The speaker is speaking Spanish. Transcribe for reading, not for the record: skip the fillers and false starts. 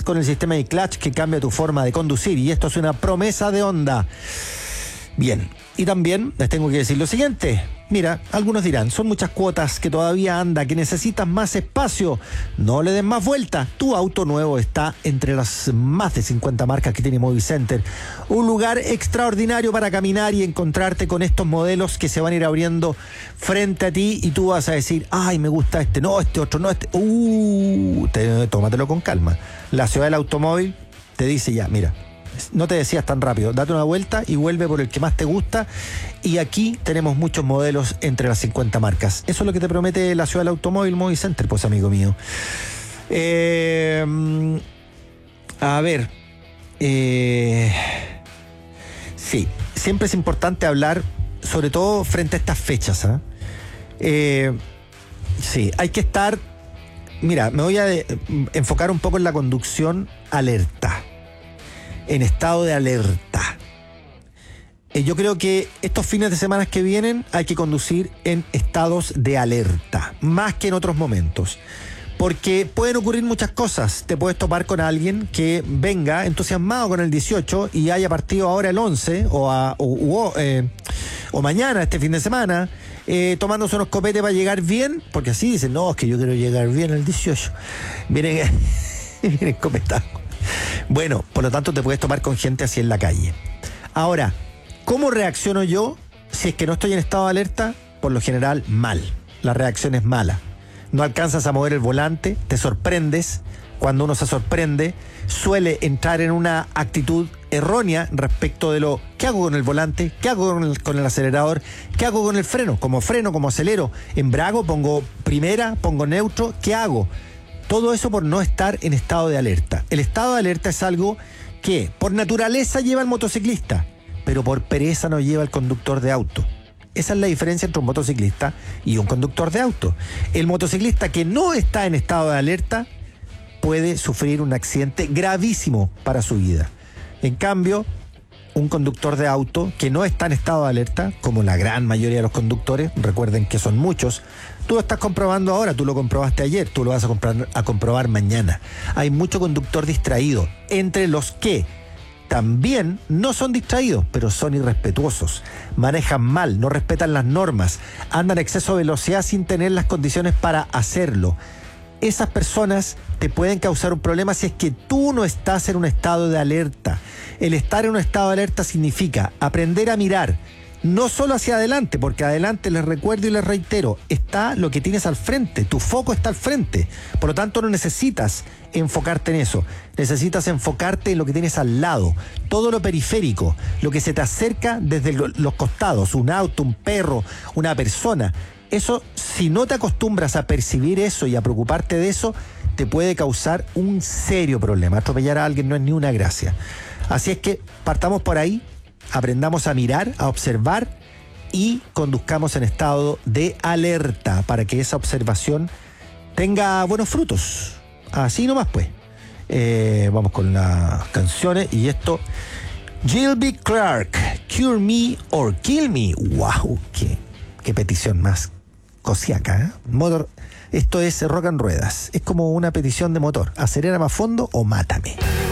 con el sistema iClutch que cambia tu forma de conducir, y esto es una promesa de Honda. Bien, y también les tengo que decir lo siguiente. Mira, algunos dirán, son muchas cuotas, que todavía anda, que necesitas más espacio. No le den más vuelta. Tu auto nuevo está entre las más de 50 marcas que tiene Movicenter. Un lugar extraordinario para caminar y encontrarte con estos modelos que se van a ir abriendo frente a ti, y tú vas a decir, ay, me gusta este, no, este otro, no, este. Tómatelo con calma. La ciudad del automóvil te dice ya, mira, no te decías tan rápido, date una vuelta y vuelve por el que más te gusta, y aquí tenemos muchos modelos entre las 50 marcas. Eso es lo que te promete la ciudad del automóvil Movicenter, pues, amigo mío. A ver, sí, siempre es importante hablar, sobre todo frente a estas fechas, sí, hay que estar, mira, me voy a enfocar un poco en la conducción alerta, en estado de alerta. Yo creo que estos fines de semana que vienen hay que conducir en estados de alerta, más que en otros momentos, porque pueden ocurrir muchas cosas. Te puedes topar con alguien que venga entusiasmado con el 18 y haya partido ahora el 11 o mañana, este fin de semana, tomándose unos copetes para llegar bien, porque así dicen, no, es que yo quiero llegar bien el 18. Vienen copetados. Bueno, por lo tanto te puedes tomar con gente así en la calle. Ahora, ¿cómo reacciono yo si es que no estoy en estado de alerta? Por lo general, mal. La reacción es mala. No alcanzas a mover el volante, te sorprendes. Cuando uno se sorprende, suele entrar en una actitud errónea respecto de lo ¿qué hago con el volante? ¿Qué hago con el acelerador? ¿Qué hago con el freno? ¿Cómo freno? ¿Cómo acelero? ¿Embrago? ¿Pongo primera? ¿Pongo neutro? ¿Qué hago? Todo eso por no estar en estado de alerta. El estado de alerta es algo que por naturaleza lleva el motociclista, pero por pereza no lleva el conductor de auto. Esa es la diferencia entre un motociclista y un conductor de auto. El motociclista que no está en estado de alerta puede sufrir un accidente gravísimo para su vida. En cambio, un conductor de auto que no está en estado de alerta, como la gran mayoría de los conductores, recuerden que son muchos, tú lo estás comprobando ahora, tú lo comprobaste ayer, tú lo vas a comprobar mañana. Hay mucho conductor distraído, entre los que también no son distraídos, pero son irrespetuosos, manejan mal, no respetan las normas, andan a exceso de velocidad sin tener las condiciones para hacerlo. Esas personas te pueden causar un problema si es que tú no estás en un estado de alerta. El estar en un estado de alerta significa aprender a mirar, no solo hacia adelante, porque adelante, les recuerdo y les reitero, está lo que tienes al frente, tu foco está al frente. Por lo tanto, no necesitas enfocarte en eso, necesitas enfocarte en lo que tienes al lado, todo lo periférico, lo que se te acerca desde los costados, un auto, un perro, una persona. Eso, si no te acostumbras a percibir eso y a preocuparte de eso, te puede causar un serio problema. Atropellar a alguien no es ni una gracia. Así es que partamos por ahí, aprendamos a mirar, a observar y conduzcamos en estado de alerta para que esa observación tenga buenos frutos. Así nomás, pues. Vamos con las canciones y esto. Gilby Clarke, Cure Me or Kill Me. ¡Wow! ¡Qué petición más cosiaca! Motor. Esto es Rock and Ruedas. Es como una petición de motor. Acelera más fondo o mátame.